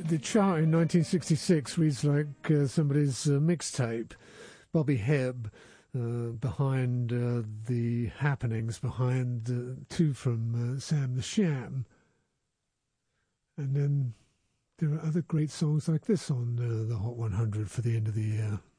the chart in 1966 reads like somebody's mixtape. Bobby Hebb behind the happenings, behind two from Sam the Sham. And then there are other great songs like this on the Hot 100 for the end of the year.